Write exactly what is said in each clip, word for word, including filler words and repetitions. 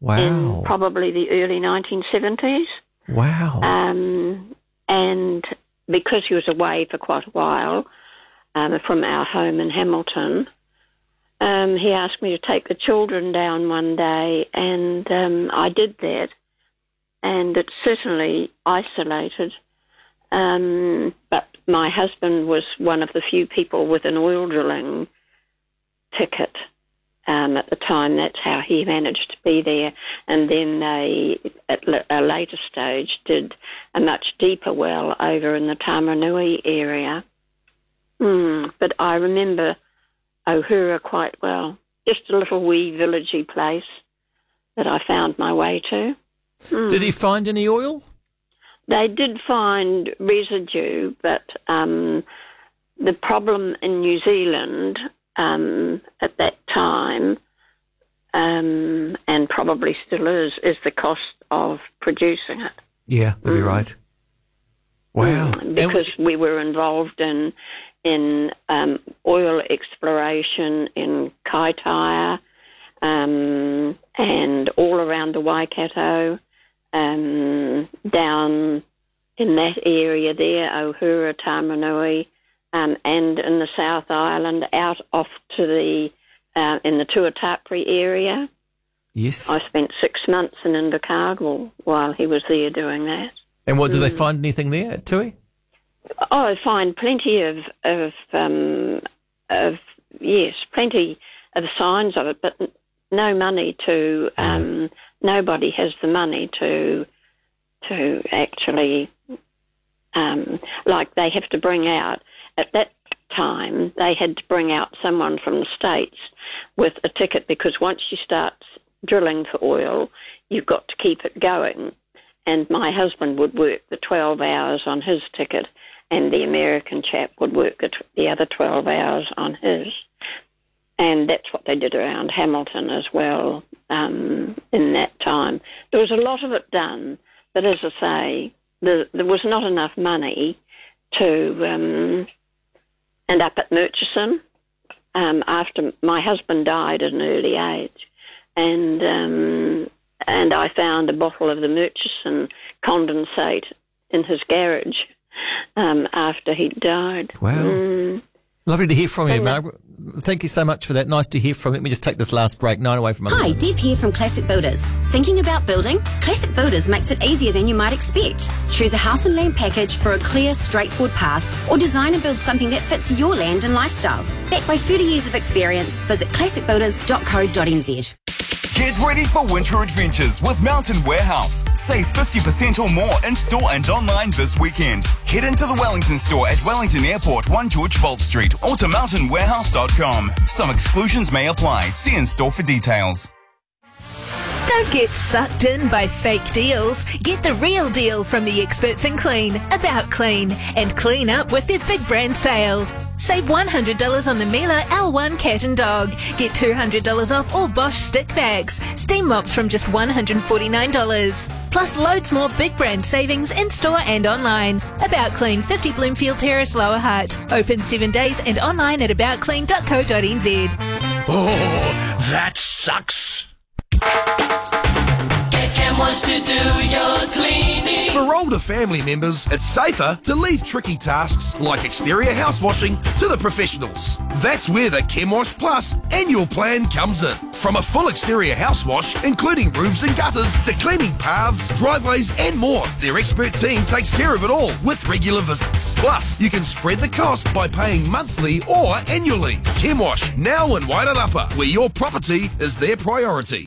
Wow. in probably the early nineteen seventies. Wow. Um, and because he was away for quite a while um, from our home in Hamilton, um, he asked me to take the children down one day, and um, I did that. And it's certainly isolated. Um, but my husband was one of the few people with an oil drilling ticket um, at the time. That's how he managed to be there. And then they, at a later stage, did a much deeper well over in the Tamarunui area. Mm, but I remember Ohura quite well. Just a little wee villagey place that I found my way to. Mm. Did he find any oil? They did find residue, but um, the problem in New Zealand um, at that time, um, and probably still is, is the cost of producing it. Yeah, you'd be mm. right. Wow. Mm, because we were involved in in um, oil exploration in Kaitaia um, and all around the Waikato. Um, down in that area there, Ohura, Tamarunui, um, and in the South Island, out off to the, uh, in the Tuatapere area. Yes. I spent six months in Invercargill while he was there doing that. And what, did mm. they find anything there at Tui? Oh, I find plenty of, of, um, of, yes, plenty of signs of it, but no money to, um, yeah. nobody has the money to, to actually, um, like they have to bring out, at that time, they had to bring out someone from the States with a ticket, because once you start drilling for oil, you've got to keep it going. And my husband would work the twelve hours on his ticket, and the American chap would work the other twelve hours on his. And that's what they did around Hamilton as well um, in that time. There was a lot of it done, but as I say, there, there was not enough money to... Um, and up at Murchison, um, after my husband died at an early age, and um, and I found a bottle of the Murchison condensate in his garage um, after he died. Wow. Mm. Lovely to hear from you, Margaret. Thank you so much for that. Nice to hear from you. Let me just take this last break. Nine away from Hi, Deb here from Classic Builders. Thinking about building? Classic Builders makes it easier than you might expect. Choose a house and land package for a clear, straightforward path, or design and build something that fits your land and lifestyle. Backed by thirty years of experience, visit classic builders dot co dot n z. Get ready for winter adventures with Mountain Warehouse. Save fifty percent or more in store and online this weekend. Head into the Wellington store at Wellington Airport, one George Bolt Street, or to mountain warehouse dot com. Some exclusions may apply. See in store for details. Don't get sucked in by fake deals. Get the real deal from the experts in clean, About Clean, and clean up with their big brand sale. Save one hundred dollars on the Miele L one Cat and Dog. Get two hundred dollars off all Bosch stick bags. Steam mops from just one hundred forty-nine dollars. Plus loads more big brand savings in store and online. About Clean, fifty Bloomfield Terrace, Lower Hutt. Open seven days and online at about clean dot co dot n z. Oh, that sucks. Wants to do your cleaning. For older family members, it's safer to leave tricky tasks like exterior house washing to the professionals. That's where the ChemWash Plus annual plan comes in. From a full exterior house wash, including roofs and gutters, to cleaning paths, driveways and more, their expert team takes care of it all with regular visits. Plus, you can spread the cost by paying monthly or annually. ChemWash, now in Wairarapa, where your property is their priority.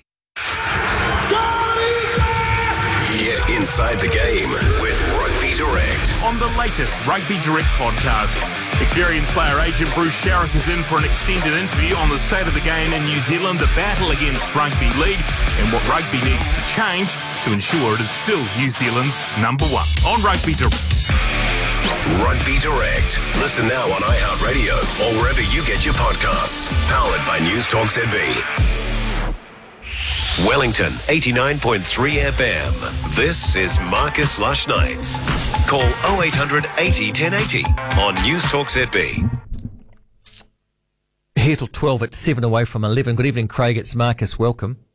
Get inside the game with Rugby Direct. On the latest Rugby Direct podcast, experienced player agent Bruce Sharrock is in for an extended interview on the state of the game in New Zealand, the battle against rugby league, and what rugby needs to change to ensure it is still New Zealand's number one. On Rugby Direct. Rugby Direct. Listen now on iHeartRadio or wherever you get your podcasts. Powered by News Talk Z B. Wellington, eighty-nine point three F M. This is Marcus Lush Nights. Call oh eight hundred eighty ten eighty on News Talk Z B. Here till twelve at seven away from eleven. Good evening, Craig. It's Marcus. Welcome.